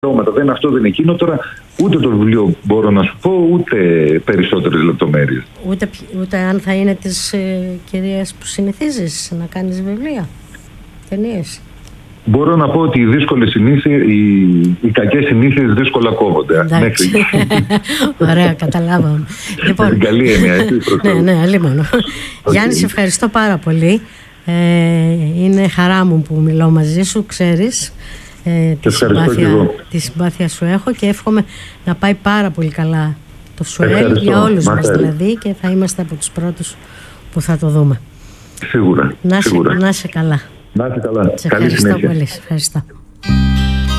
δεν είναι αυτό, δεν είναι εκείνο. Τώρα ούτε το βιβλίο μπορώ να σου πω, ούτε περισσότερες λεπτομέρειες. Ούτε αν θα είναι της κυρίας που συνηθίζεις να κάνεις βιβλία, ταινίες. Μπορώ να πω ότι οι δύσκολες συνήθειες, οι κακές συνήθειες δύσκολα κόβονται. Εντάξει. Ωραία, καταλάβαμε. Λοιπόν, την καλή έννοια, ναι, αλίμονο. Γιάννη, σε ευχαριστώ πάρα πολύ. Είναι χαρά μου που μιλώ μαζί σου, ξέρεις. Τη συμπάθεια σου έχω και εύχομαι να πάει πάρα πολύ καλά το Σουέλ για όλους μας δηλαδή, και θα είμαστε από τους πρώτους που θα το δούμε. Σίγουρα. Να είσαι καλά. Να είσαι καλά. Σε ευχαριστώ πολύ. Σε ευχαριστώ.